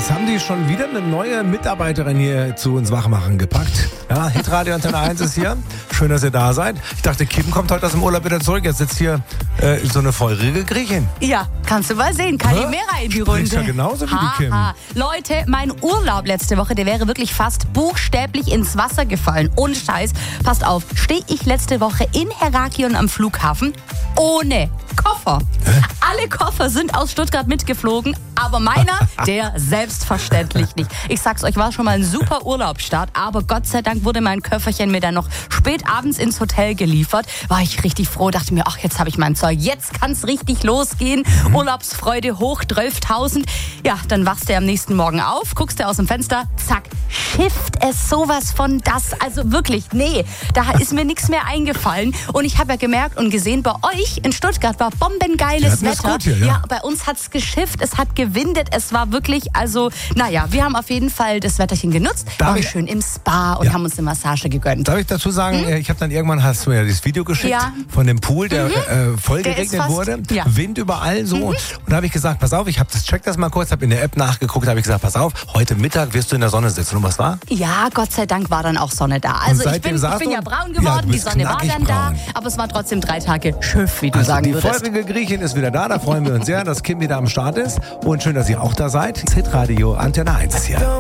Jetzt haben die schon wieder eine neue Mitarbeiterin hier zu uns Wachmachen gepackt. Ja, Hitradio Antenne 1 ist hier. Schön, dass ihr da seid. Ich dachte, Kim kommt heute aus dem Urlaub wieder zurück. Jetzt sitzt hier so eine feurige Griechin. Ja, kannst du mal sehen. Kalimera in die Runde. Ja genauso wie die Kim. Leute, mein Urlaub letzte Woche, der wäre wirklich fast buchstäblich ins Wasser gefallen. Ohne Scheiß. Passt auf, stehe ich letzte Woche in Heraklion am Flughafen ohne Koffer. Alle Koffer sind aus Stuttgart mitgeflogen, aber meiner, der selbstverständlich nicht. Ich sag's euch, war schon mal ein super Urlaubsstart, aber Gott sei Dank wurde mein Köfferchen mir dann noch spät abends ins Hotel geliefert. War ich richtig froh, dachte mir, ach, jetzt habe ich mein Zeug, jetzt kann's richtig losgehen. Urlaubsfreude hoch, 12.000. Ja, dann wachst du am nächsten Morgen auf, guckst du aus dem Fenster, zack, schifft es sowas von das. Also wirklich, nee, da ist mir nichts mehr eingefallen. Und ich habe ja gemerkt und gesehen, bei euch in Stuttgart war bombengeiles Wetter. Gut hier, ja, bei uns hat's geschifft, es hat gewindet, es war wirklich, also, naja, wir haben auf jeden Fall das Wetterchen genutzt, waren schön im Spa und haben uns eine Massage gegönnt. Darf ich dazu sagen, ich habe dann irgendwann, hast du mir das Video geschickt von dem Pool, der voll geregnet wurde, Wind überall so. Und da habe ich gesagt, pass auf, check das mal kurz, habe in der App nachgeguckt, habe ich gesagt, pass auf, heute Mittag wirst du in der Sonne sitzen. Und was war? Ja, Gott sei Dank war dann auch Sonne da. Also ich bin ja braun geworden, die Sonne war dann da, aber es war trotzdem 3 Tage Schiff, wie du sagen würdest. Die feurige Griechin ist wieder da, da freuen wir uns sehr, dass Kim wieder am Start ist. Und schön, dass ihr auch da seid. Hitradio Antenne 1 hier.